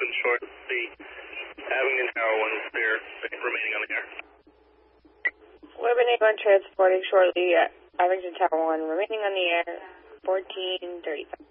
shortly. Abington Tower 1 clear, remaining on the air. Lebanon 1 transporting shortly at Abington Tower 1, remaining on the air, 1435.